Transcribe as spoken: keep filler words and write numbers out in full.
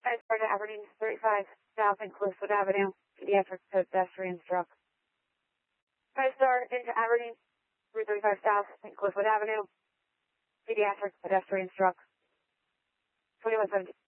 I started Aberdeen thirty-five South and Cliffwood Avenue, pediatric pedestrian struck. I start into Aberdeen, three thirty-five South and Cliffwood Avenue, pediatric pedestrian struck. twenty-one seventeen.